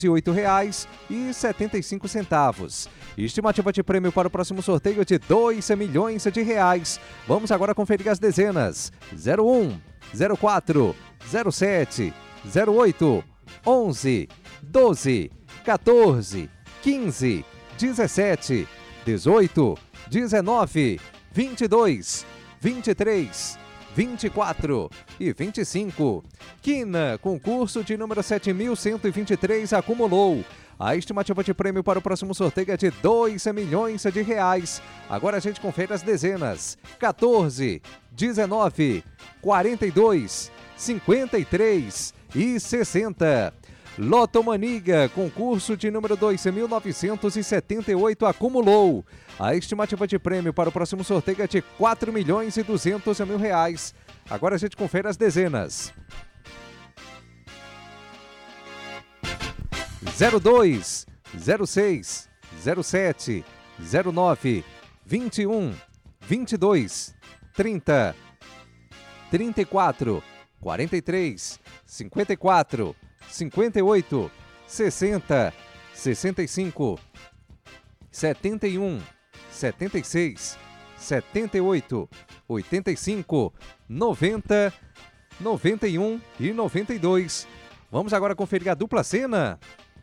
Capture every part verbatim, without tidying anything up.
e oito reais e setenta e cinco centavos. Estimativa de prêmio para o próximo sorteio de dois milhões de reais. Vamos agora conferir as dezenas: zero um, zero quatro, zero sete, zero oito, onze, doze, quatorze, quinze, dezessete, dezoito, dezenove, vinte e dois, vinte e três, vinte e quatro e vinte e cinco. Quina, concurso de número sete mil cento e vinte e três, acumulou. A estimativa de prêmio para o próximo sorteio é de dois milhões de reais. Agora a gente confere as dezenas: quatorze, dezenove, quarenta e dois, cinquenta e três e sessenta. Lotomania, concurso de número dois mil novecentos e setenta e oito, acumulou. A estimativa de prêmio para o próximo sorteio é de quatro milhões e duzentos mil reais. Agora a gente confere as dezenas: zero dois, zero seis, zero sete, zero nove, vinte e um, vinte e dois, trinta, trinta e quatro, quarenta e três, cinquenta e quatro, cinquenta e oito, sessenta, sessenta e cinco, setenta e um, setenta e seis, setenta e oito, oitenta e cinco, noventa, noventa e um e noventa e dois. Vamos agora conferir a dupla cena.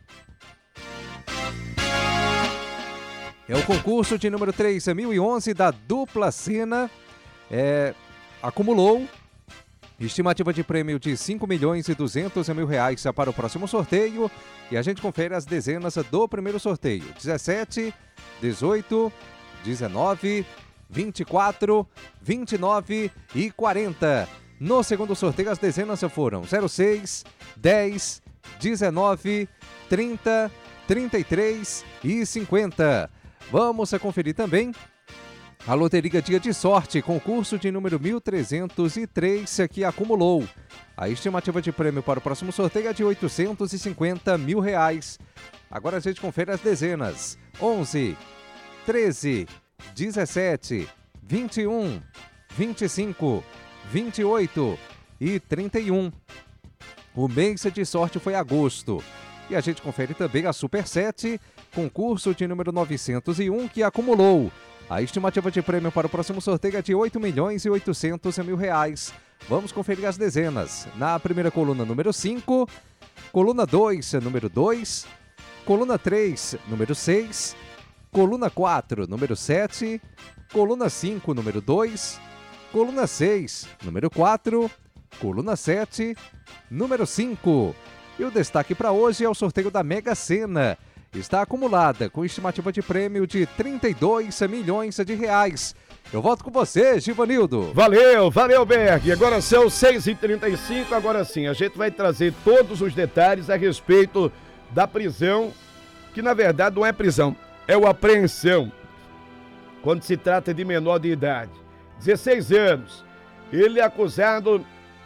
É o concurso de número três mil e onze da dupla cena. É, acumulou. Estimativa de prêmio de cinco milhões e duzentos mil reais para o próximo sorteio. E a gente confere as dezenas do primeiro sorteio: dezessete, dezoito, dezenove, vinte e quatro, vinte e nove e quarenta. No segundo sorteio, as dezenas foram zero seis, dez, dezenove, trinta, trinta e três e cinquenta. Vamos a conferir também a Loteria Dia de Sorte, concurso de número mil trezentos e três, que acumulou. A estimativa de prêmio para o próximo sorteio é de oitocentos e cinquenta mil reais. Agora a gente confere as dezenas: onze, treze, dezessete, vinte e um, vinte e cinco, vinte e oito e trinta e um. O mês de sorte foi agosto. E a gente confere também a Super sete, concurso de número novecentos e um, que acumulou. A estimativa de prêmio para o próximo sorteio é de oito milhões e oitocentos mil reais. Vamos conferir as dezenas. Na primeira coluna, número cinco, coluna dois, número dois, coluna três, número seis, coluna quatro, número sete, coluna cinco, número dois, coluna seis, número quatro, coluna sete, número cinco. E o destaque para hoje é o sorteio da Mega Sena. Está acumulada com estimativa de prêmio de trinta e dois milhões de reais. Eu volto com você, Givanildo. Valeu, valeu, Berg. Agora são seis e trinta e cinco, agora sim, a gente vai trazer todos os detalhes a respeito da prisão, que na verdade não é prisão, é uma apreensão, quando se trata de menor de idade. dezesseis anos, ele é acusado,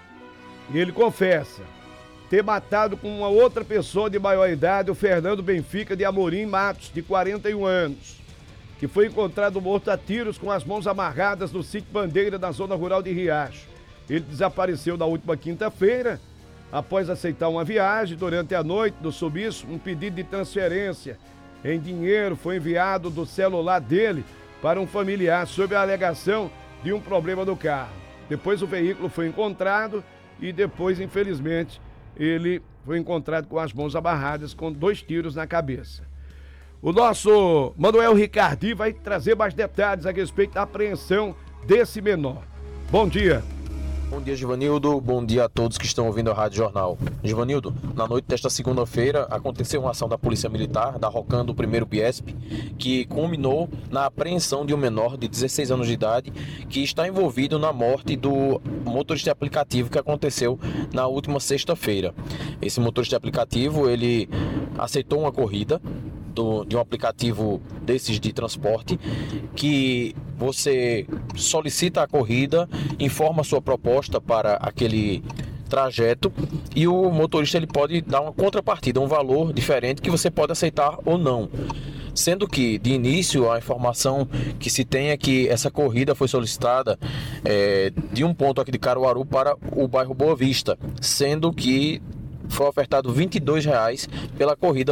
e ele confessa, ter matado com uma outra pessoa de maior idade, o Fernando Benfica de Amorim Matos, de quarenta e um anos, que foi encontrado morto a tiros com as mãos amarradas no sítio Bandeira, na zona rural de Riacho. Ele desapareceu na última quinta-feira, após aceitar uma viagem. Durante a noite do sumiço, um pedido de transferência em dinheiro foi enviado do celular dele para um familiar, sob a alegação de um problema no carro. Depois o veículo foi encontrado e depois, infelizmente, ele foi encontrado com as mãos amarradas, com dois tiros na cabeça. O nosso Manuel Ricardi vai trazer mais detalhes a respeito da apreensão desse menor. Bom dia. Bom dia, Givanildo. Bom dia a todos que estão ouvindo a Rádio Jornal. Givanildo, na noite desta segunda-feira aconteceu uma ação da Polícia Militar, da ROCAN do primeiro Biesp, que culminou na apreensão de um menor de dezesseis anos de idade que está envolvido na morte do motorista de aplicativo que aconteceu na última sexta-feira. Esse motorista de aplicativo, ele aceitou uma corrida Do, de um aplicativo desses de transporte, que você solicita a corrida, informa a sua proposta para aquele trajeto e o motorista ele pode dar uma contrapartida, um valor diferente que você pode aceitar ou não. Sendo que, de início, a informação que se tem é que essa corrida foi solicitada é, de um ponto aqui de Caruaru para o bairro Boa Vista, sendo que foi ofertado vinte e dois reais pela corrida